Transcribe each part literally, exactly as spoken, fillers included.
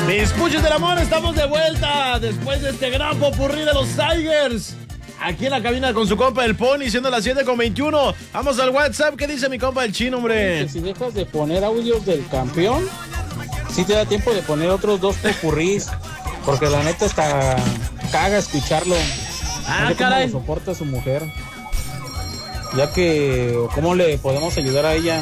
Mis puchos del amor, estamos de vuelta después de este gran popurrí de los Tigers. Aquí en la cabina con su compa el Pony, siendo las siete con veintiuno. Vamos al WhatsApp. ¿Qué dice mi compa el Chino, hombre? Que si dejas de poner audios del campeón, sí te da tiempo de poner otros dos popurrís. Porque la neta hasta caga escucharlo. Ah, no sé caray. cómo lo soporta su mujer. Ya que, ¿cómo le podemos ayudar a ella?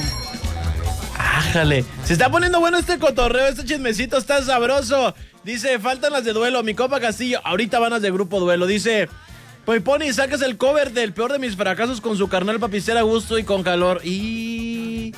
Ájale, se está poniendo bueno este cotorreo, este chismecito está sabroso. Dice, faltan las de duelo, mi compa Castillo. Ahorita van las de grupo duelo. Dice, pues Pony, sacas el cover del peor de mis fracasos con su carnal pa' pistear a gusto y con calor. Y...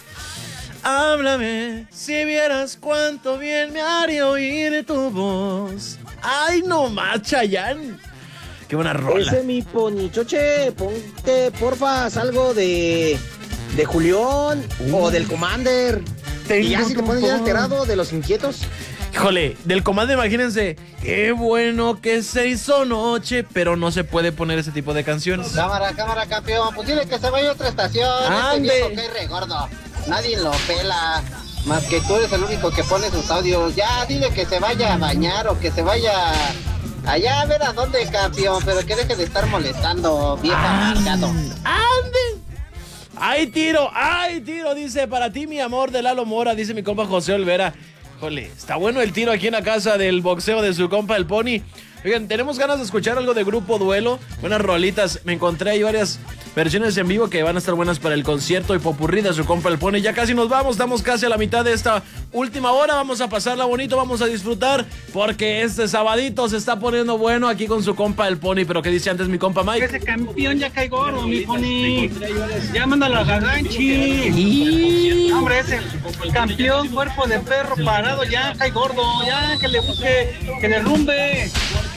háblame, si vieras cuánto bien me haría oír tu voz. Ay, no más, Chayanne. Qué buena rola. Ese mi Ponichoche, ponte porfa algo de de Julián uh, o del Commander. Y ya si te pones ya alterado de los Inquietos. Híjole, del Commander, imagínense. Qué bueno que se hizo noche, pero no se puede poner ese tipo de canciones. Cámara, cámara, campeón. Pues dile que se vaya a otra estación. ¡Ande! Este viejo que es re gordo. Nadie lo pela. Más que tú eres el único que pone sus audios. Ya, dile que se vaya a bañar o que se vaya allá a ver a dónde, campeón. Pero que deje de estar molestando, viejo amargado. ¡Ande! ¡Ay, tiro! ¡Ay, tiro! Dice, para ti, mi amor, de Lalo Mora, dice mi compa José Olvera. Jole, está bueno el tiro aquí en la casa del boxeo de su compa el Pony. Oigan, tenemos ganas de escuchar algo de Grupo Duelo. Buenas rolitas. Me encontré ahí varias versiones en vivo que van a estar buenas para el concierto y popurrí de su compa el Pony. Ya casi nos vamos, estamos casi a la mitad de esta última hora. Vamos a pasarla bonito, vamos a disfrutar, porque este sabadito se está poniendo bueno aquí con su compa el Pony. Pero ¿qué dice antes mi compa Mike? Ese campeón ya cae gordo, mi Pony. Ya mándalo a Gaganchi. Y... hombre, ese campeón, cuerpo de perro parado, ya cae gordo. Ya que le busque, que le rumbe.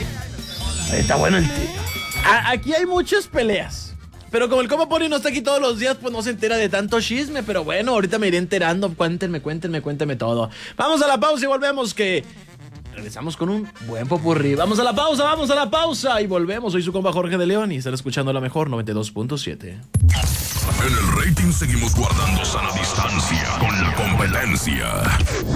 Está bueno el tiro. A- aquí hay muchas peleas, pero como el compa Pony no está aquí todos los días, pues no se entera de tanto chisme. Pero bueno, ahorita me iré enterando. Cuéntenme, cuéntenme, cuéntenme todo. Vamos a la pausa y volvemos, que regresamos con un buen popurrí. Vamos a la pausa, vamos a la pausa y volvemos. Soy su compa Jorge de León y estaré escuchando la mejor noventa y dos punto siete. En el rating seguimos guardando sana distancia con la competencia.